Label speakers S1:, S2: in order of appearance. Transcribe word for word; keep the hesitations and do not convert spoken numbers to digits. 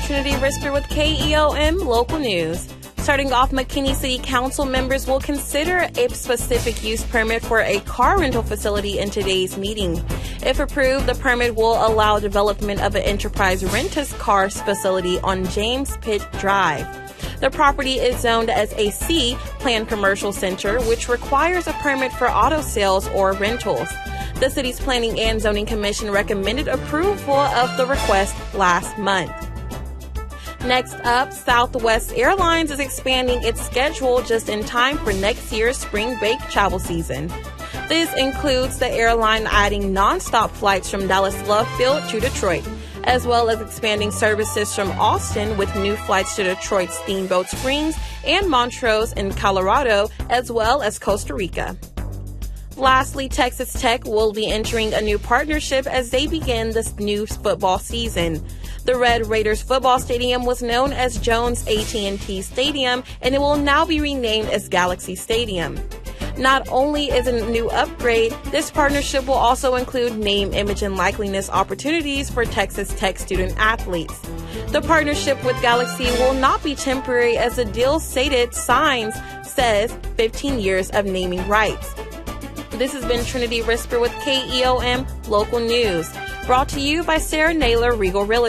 S1: Trinity Risper with K E O M Local News. Starting off, McKinney City Council members will consider a specific use permit for a car rental facility in today's meeting. If approved, the permit will allow development of an enterprise rent-a cars facility on James Pitt Drive. The property is zoned as a C, Planned Commercial Center, which requires a permit for auto sales or rentals. The city's Planning and Zoning Commission recommended approval of the request last month. Next up, Southwest Airlines is expanding its schedule just in time for next year's spring break travel season. This includes the airline adding nonstop flights from Dallas Love Field to Detroit, as well as expanding services from Austin with new flights to Detroit Steamboat Springs and Montrose in Colorado, as well as Costa Rica. Lastly, Texas Tech will be entering a new partnership as they begin this new football season. The Red Raiders football stadium was known as Jones A T and T Stadium, and it will now be renamed as Galaxy Stadium. Not only is it a new upgrade, this partnership will also include name, image, and likeliness opportunities for Texas Tech student athletes. The partnership with Galaxy will not be temporary, as the deal stated signs says fifteen years of naming rights. This has been Trinity Risper with K E O M Local News, brought to you by Sarah Naylor Regal Realty.